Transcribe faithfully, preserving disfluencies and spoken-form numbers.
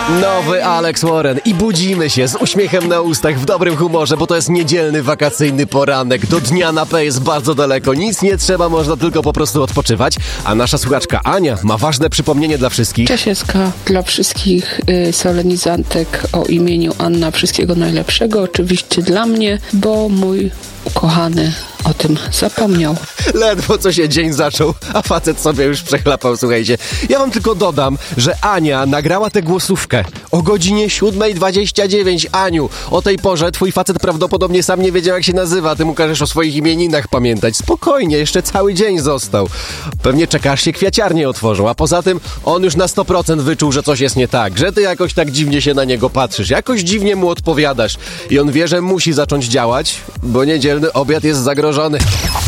Nowy Alex Warren i budzimy się z uśmiechem na ustach, w dobrym humorze, bo to jest niedzielny, wakacyjny poranek. Do dnia na P jest bardzo daleko, nic nie trzeba, można tylko po prostu odpoczywać. A nasza słuchaczka Ania ma ważne przypomnienie dla wszystkich. Czesieska dla wszystkich y, solenizantek o imieniu Anna. Wszystkiego najlepszego, oczywiście dla mnie, bo mój ukochany o tym zapomniał. Ledwo co się dzień zaczął, a facet sobie już przechlapał, słuchajcie. Ja wam tylko dodam, że Ania nagrała tę głosówkę o godzinie siódma dwadzieścia dziewięć. Aniu, o tej porze twój facet prawdopodobnie sam nie wiedział, jak się nazywa. Ty mu każesz o swoich imieninach pamiętać. Spokojnie, jeszcze cały dzień został. Pewnie czekasz się kwiaciarnię otworzą, a poza tym on już na sto procent wyczuł, że coś jest nie tak, że ty jakoś tak dziwnie się na niego patrzysz, jakoś dziwnie mu odpowiadasz i on wie, że musi zacząć działać, bo niedzielny obiad jest zagrożony.